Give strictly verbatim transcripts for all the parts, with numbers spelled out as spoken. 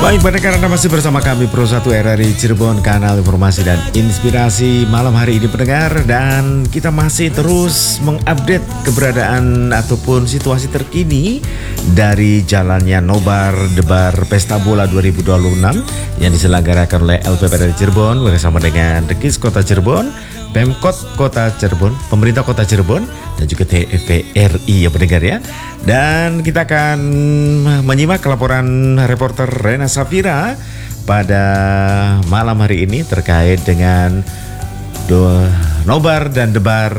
Baik, pendengar, Anda masih bersama kami Pro satu R R I Cirebon, kanal informasi dan inspirasi malam hari ini pendengar. Dan kita masih terus mengupdate keberadaan ataupun situasi terkini dari jalannya Nobar Debar Pesta Bola dua ribu dua puluh enam yang diselenggarakan oleh L P P R R I Cirebon bersama dengan Dekis Kota Cirebon, Pemkot Kota Cirebon, Pemerintah Kota Cirebon, dan juga T V R I ya pendengar ya. Dan kita akan menyimak laporan reporter Rena Safira pada malam hari ini terkait dengan do, nobar dan debar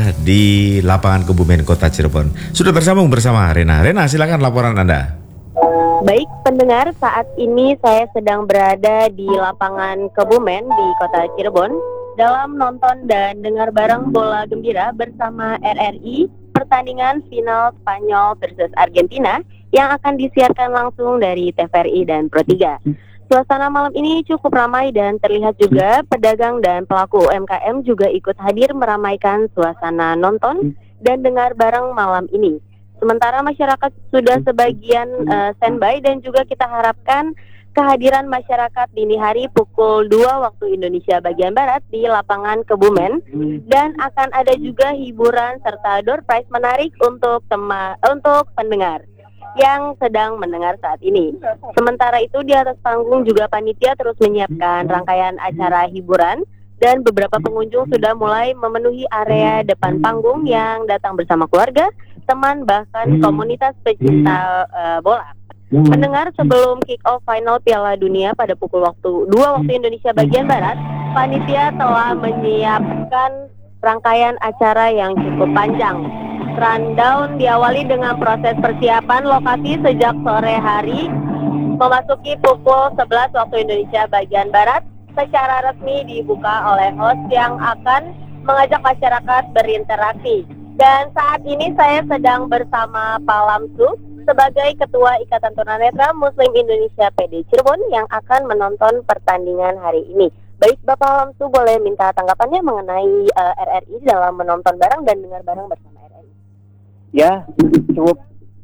di lapangan Kebumen Kota Cirebon. Sudah tersambung bersama Rena. Rena, silakan laporan Anda. Baik pendengar, saat ini saya sedang berada di lapangan Kebumen di Kota Cirebon dalam nonton dan dengar bareng bola gembira bersama R R I pertandingan final Spanyol versus Argentina yang akan disiarkan langsung dari T V R I dan Pro tiga. Suasana malam ini cukup ramai dan terlihat juga pedagang dan pelaku U M K M juga ikut hadir meramaikan suasana nonton dan dengar bareng malam ini. Sementara masyarakat sudah sebagian uh, standby dan juga kita harapkan kehadiran masyarakat dini hari pukul dua waktu Indonesia bagian Barat di lapangan Kebumen, dan akan ada juga hiburan serta door prize menarik untuk tema, untuk pendengar yang sedang mendengar saat ini. Sementara itu di atas panggung juga panitia terus menyiapkan rangkaian acara hiburan dan beberapa pengunjung sudah mulai memenuhi area depan panggung yang datang bersama keluarga, teman, bahkan komunitas pecinta uh, bola. Pendengar, sebelum kick-off final Piala Dunia pada pukul waktu dua waktu Indonesia bagian Barat, panitia telah menyiapkan rangkaian acara yang cukup panjang. Rundown diawali dengan proses persiapan lokasi sejak sore hari, memasuki pukul sebelas waktu Indonesia bagian Barat, secara resmi dibuka oleh host yang akan mengajak masyarakat berinteraksi. Dan saat ini saya sedang bersama Pak Lamsu sebagai Ketua Ikatan Tunanetra Muslim Indonesia P D Cirebon yang akan menonton pertandingan hari ini. Baik, Bapak Lamsu, boleh minta tanggapannya mengenai uh, R R I dalam menonton bareng dan dengar bareng bersama R R I? Ya, cukup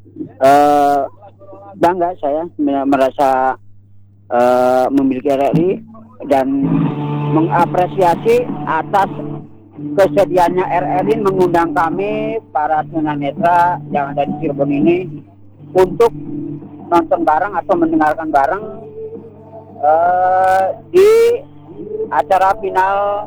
uh, bangga saya merasa uh, memiliki R R I dan mengapresiasi atas kesediaannya R R I mengundang kami para tunanetra yang ada di Cirebon ini untuk nonton bareng atau mendengarkan bareng uh, di acara final